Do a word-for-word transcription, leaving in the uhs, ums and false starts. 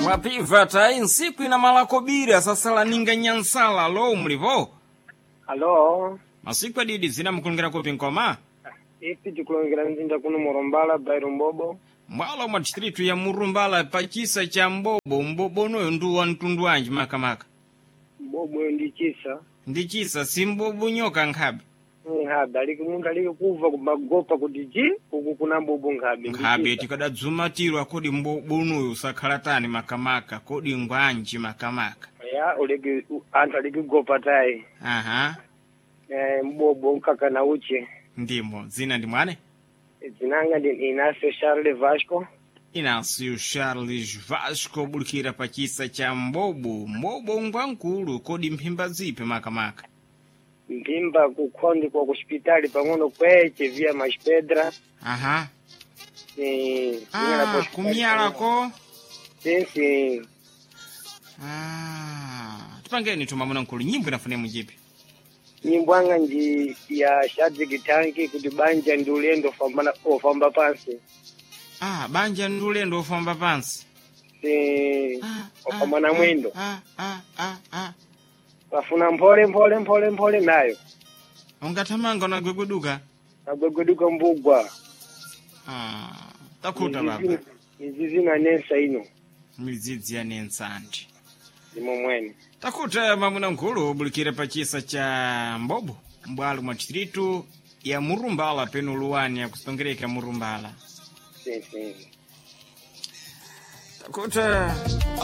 Wapiva tai nsiku ina malakobira sasa laninga nyansala lo mlivo. Alo. Masiku adidi zina mkulungira kopi nkoma? Ipi tikulungira nzinda kuno Murumbala Bairo Mbobo. Mwala mwa distritu ya Murumbala pachisa cha Mbobo. Mbobo no ndu wa ntundu anji maka maka. Mbobo ndichisa. Ndichisa si Mbobo nyoka nkhabi. Nkhabi aliki mundu aliki kuva kumagopa kutiji kuku kuna Mbobo nkhabi. Nkhabi tikada dzumatirwa kodi Mbobo no usakhalatani maka maka kodi ngwanji maka maka. Ya uliki anta aliki gopa tai. Aha. Eh Mbobo nkaka na uche. Ndimo zina ndi mwane? Zinanga ndi Inácio Charles Vasco. Inácio Charles Vasco bulkira pachisa cha Mbobo. Mbobo ngwankulu kodi mpimba zipe maka maka. Mpimba kukhondi kwa kuspitali pangono kweche via Maspedra. Aha. Eh Ah, kumyala ko? Sisi. Ah, tupangeni tumamuna nkulu nyimbo inafune mujipi. Nyimbo anga nji ya Shadzi Gitanki kuti banja ndi ulendo ofamba ofamba pansi. Ah, banja ndi ulendo ofamba pansi. Si Ah, ofamba ah, na mwendo. Ah, ah, ah, ah. Pafuna mpole mpole mpole mpole nayo. Ungatamanga na gweguduka? Agweguduka mbugwa. Ah, takuta baba. Mizizi na nensa ino. Mizizi ya nensandi. Ndimo mwene. Takuta mamuna nkulu bulikira pachisa cha Mbobo. Mbwalu mwa distritu ya Murumbala penu luwani ya kusongereka Murumbala. Si si. Takuta